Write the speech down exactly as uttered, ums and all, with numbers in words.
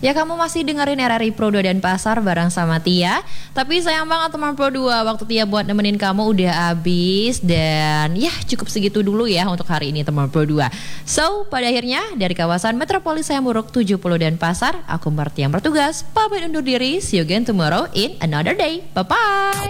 Ya kamu masih dengerin R R I Pro dua dan Pasar bareng sama Tia. Tapi sayang banget teman Pro dua, waktu Tia buat nemenin kamu udah habis. Dan ya cukup segitu dulu ya untuk hari ini teman Pro dua. So pada akhirnya dari kawasan Metropolis Hayamuruk tujuh puluh dan Pasar, aku Marti yang bertugas pamit undur diri. See you again tomorrow in another day. Bye bye.